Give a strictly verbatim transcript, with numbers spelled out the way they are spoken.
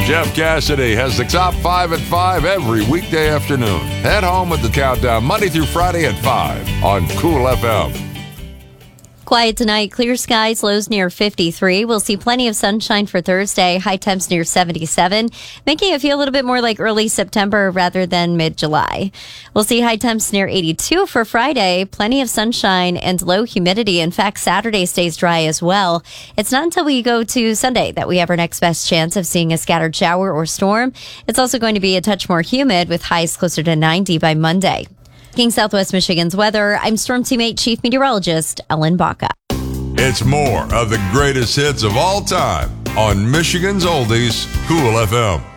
Jeff Cassidy has the top five at five every weekday afternoon. Head home with the countdown Monday through Friday at five on Cool F M. Quiet tonight, clear skies, lows near fifty-three. We'll see plenty of sunshine for Thursday, high temps near seventy-seven, making it feel a little bit more like early September rather than mid-July. We'll see high temps near eighty-two for Friday, plenty of sunshine and low humidity. In fact, Saturday stays dry as well. It's not until we go to Sunday that we have our next best chance of seeing a scattered shower or storm. It's also going to be a touch more humid with highs closer to ninety by Monday. King Southwest Michigan's weather, I'm Storm Teammate Chief Meteorologist Ellen Baca. It's more of the greatest hits of all time on Michigan's Oldies, Cool F M.